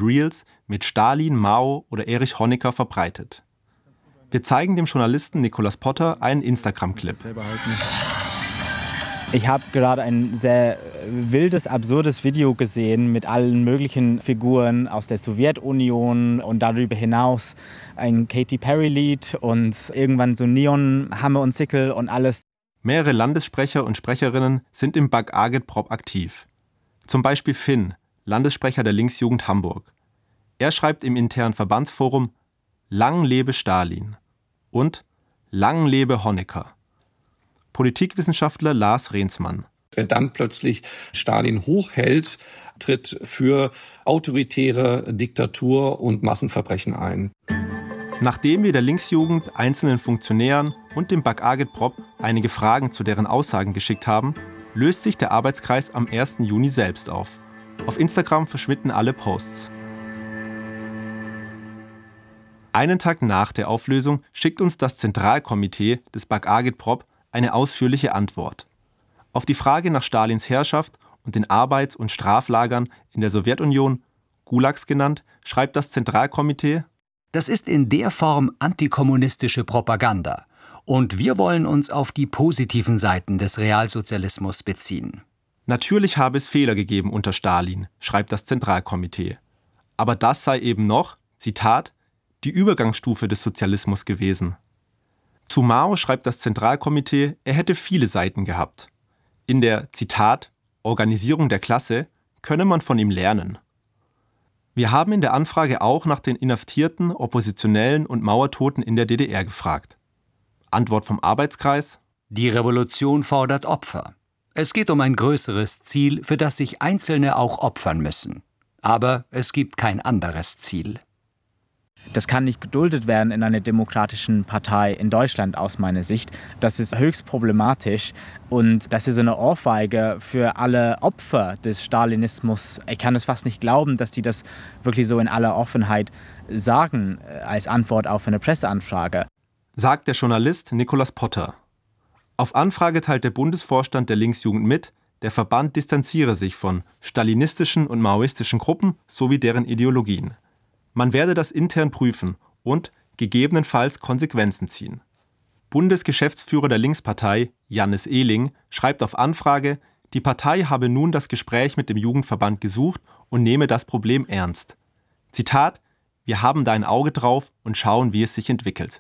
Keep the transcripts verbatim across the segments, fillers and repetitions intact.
und Reels mit Stalin, Mao oder Erich Honecker verbreitet. Wir zeigen dem Journalisten Nicolas Potter einen Instagram-Clip. Ich habe gerade ein sehr wildes, absurdes Video gesehen mit allen möglichen Figuren aus der Sowjetunion und darüber hinaus ein Katy Perry-Lied und irgendwann so Neon, Hammer und Sickle und alles. Mehrere Landessprecher und Sprecherinnen sind im Bag Agit-Prop aktiv. Zum Beispiel Finn, Landessprecher der Linksjugend Hamburg. Er schreibt im internen Verbandsforum »Lang lebe Stalin« und »Lang lebe Honecker«. Politikwissenschaftler Lars Rehnsmann. Wer dann plötzlich Stalin hochhält, tritt für autoritäre Diktatur und Massenverbrechen ein. Nachdem wir der Linksjugend, einzelnen Funktionären und dem Bag Agit-Prop einige Fragen zu deren Aussagen geschickt haben, löst sich der Arbeitskreis am ersten Juni selbst auf. Auf Instagram verschwinden alle Posts. Einen Tag nach der Auflösung schickt uns das Zentralkomitee des Bag Agit-Prop eine ausführliche Antwort. Auf die Frage nach Stalins Herrschaft und den Arbeits- und Straflagern in der Sowjetunion, Gulags genannt, schreibt das Zentralkomitee: Das ist in der Form antikommunistische Propaganda. Und wir wollen uns auf die positiven Seiten des Realsozialismus beziehen. Natürlich habe es Fehler gegeben unter Stalin, schreibt das Zentralkomitee. Aber das sei eben noch, Zitat, die Übergangsstufe des Sozialismus gewesen. Zu Mao schreibt das Zentralkomitee, er hätte viele Seiten gehabt. In der, Zitat, Organisierung der Klasse könne man von ihm lernen. Wir haben in der Anfrage auch nach den Inhaftierten, Oppositionellen und Mauertoten in der D D R gefragt. Antwort vom Arbeitskreis: Die Revolution fordert Opfer. Es geht um ein größeres Ziel, für das sich Einzelne auch opfern müssen. Aber es gibt kein anderes Ziel. Das kann nicht geduldet werden in einer demokratischen Partei in Deutschland aus meiner Sicht. Das ist höchst problematisch und das ist eine Ohrfeige für alle Opfer des Stalinismus. Ich kann es fast nicht glauben, dass die das wirklich so in aller Offenheit sagen als Antwort auf eine Presseanfrage. Sagt der Journalist Nicolas Potter. Auf Anfrage teilt der Bundesvorstand der Linksjugend mit, der Verband distanziere sich von stalinistischen und maoistischen Gruppen sowie deren Ideologien. Man werde das intern prüfen und gegebenenfalls Konsequenzen ziehen. Bundesgeschäftsführer der Linkspartei, Jannis Ehling, schreibt auf Anfrage, die Partei habe nun das Gespräch mit dem Jugendverband gesucht und nehme das Problem ernst. Zitat: Wir haben da ein Auge drauf und schauen, wie es sich entwickelt.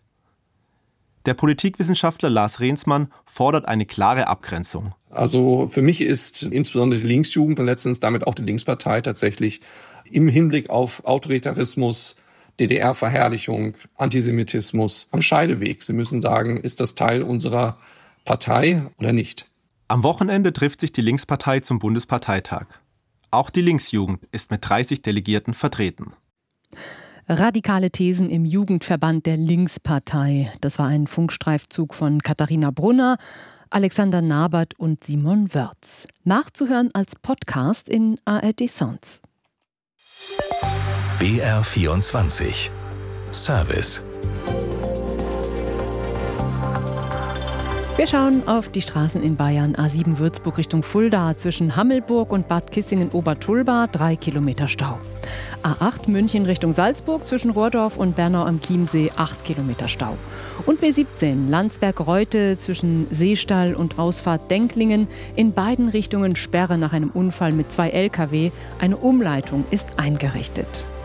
Der Politikwissenschaftler Lars Rehnsmann fordert eine klare Abgrenzung. Also für mich ist insbesondere die Linksjugend und letztens damit auch die Linkspartei tatsächlich im Hinblick auf Autoritarismus, D D R-Verherrlichung, Antisemitismus am Scheideweg. Sie müssen sagen, ist das Teil unserer Partei oder nicht? Am Wochenende trifft sich die Linkspartei zum Bundesparteitag. Auch die Linksjugend ist mit dreißig Delegierten vertreten. Radikale Thesen im Jugendverband der Linkspartei. Das war ein Funkstreifzug von Katharina Brunner, Alexander Nabert und Simon Wörz. Nachzuhören als Podcast in A R D Sounds. B R vierundzwanzig Service. Wir schauen auf die Straßen in Bayern. A sieben Würzburg Richtung Fulda, zwischen Hammelburg und Bad Kissingen-Obertulba, drei Kilometer Stau. A acht München Richtung Salzburg, zwischen Rohrdorf und Bernau am Chiemsee, acht Kilometer Stau. Und B siebzehn Landsberg-Reutte, zwischen Seestall und Ausfahrt Denklingen, in beiden Richtungen Sperre nach einem Unfall mit zwei L K W. Eine Umleitung ist eingerichtet.